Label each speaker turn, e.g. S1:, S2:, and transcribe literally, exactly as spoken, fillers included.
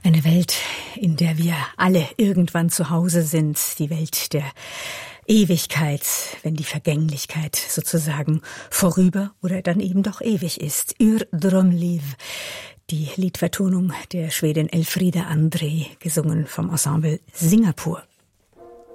S1: Eine Welt, in der wir alle irgendwann zu Hause sind, die Welt der Ewigkeit, wenn die Vergänglichkeit sozusagen vorüber oder dann eben doch ewig ist. Ur Drömliv, die Liedvertonung der Schwedin Elfrida André, gesungen vom Ensemble Singapur.